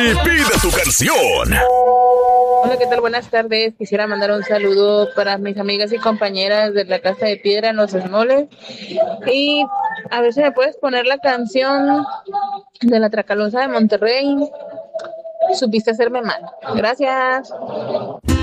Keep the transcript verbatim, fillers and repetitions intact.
y pide tu canción. Hola, ¿qué tal? Buenas tardes. Quisiera mandar un saludo para mis amigas y compañeras de la Casa de Piedra en Los Esmoles. Y a ver si me puedes poner la canción de la Tracalosa de Monterrey. Supiste hacerme mal. Gracias.